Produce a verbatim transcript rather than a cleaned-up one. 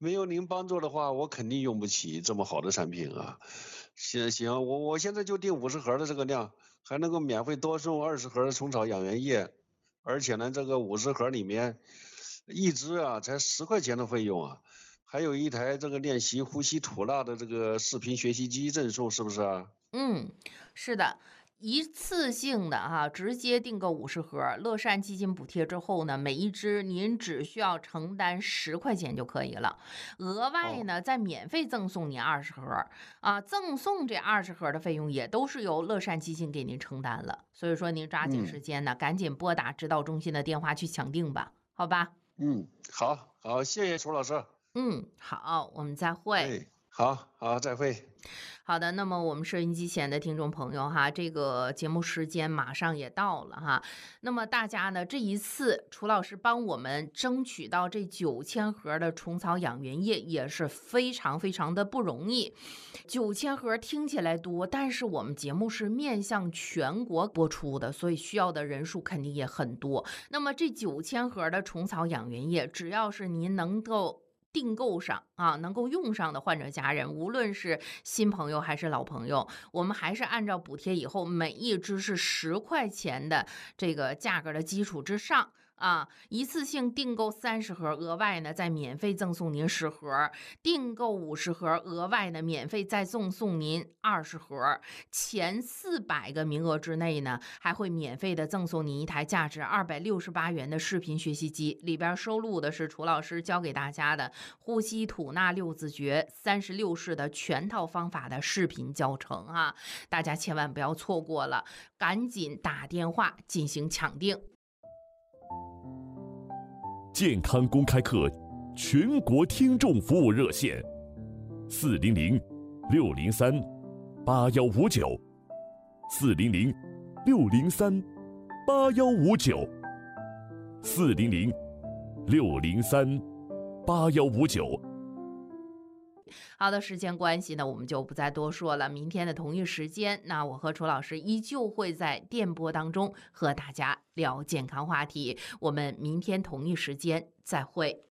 没有您帮助的话，我肯定用不起这么好的产品啊。行行，我我现在就订五十盒的这个量，还能够免费多送二十盒的虫草养元液，而且呢，这个五十盒里面一支啊才十块钱的费用啊，还有一台这个练习呼吸吐纳的这个视频学习机赠送，是不是啊？ 嗯，是的。一次性的哈、直接订购五十盒，乐善基金补贴之后呢，每一支您只需要承担十块钱就可以了，额外呢再免费赠送您二十盒啊，赠送这二十盒的费用也都是由乐善基金给您承担了，所以说您抓紧时间呢，赶紧拨打指导中心的电话去抢订吧，好吧？ 嗯，好好，谢谢楚老师。 嗯，好，我们再会。 哎，好好，再会。 好的，那么我们收音机前的听众朋友哈，这个节目时间马上也到了哈。那么大家呢，这一次楚老师帮我们争取到这九千盒的虫草养元液也是非常非常的不容易。九千盒听起来多，但是我们节目是面向全国播出的，所以需要的人数肯定也很多。那么这九千盒的虫草养元液，只要是您能够订购上啊，能够用上的患者家人，无论是新朋友还是老朋友，我们还是按照补贴以后每一支是十块钱的这个价格的基础之上啊，一次性订购三十盒，额外呢再免费赠送您十盒，订购五十盒，额外呢免费再赠送您二十盒，前四百个名额之内呢，还会免费的赠送您一台价值二百六十八元的视频学习机，里边收录的是楚老师教给大家的呼吸吐纳六字诀三十六式的全套方法的视频教程啊，大家千万不要错过了，赶紧打电话进行抢订。 健康公开课全国听众服务热线：四零零六零三八幺五九，四零零六零三八幺五九，四零零六零三八幺五九。 好的，时间关系呢，我们就不再多说了。明天的同一时间，那我和楚老师依旧会在电波当中和大家聊健康话题。我们明天同一时间再会。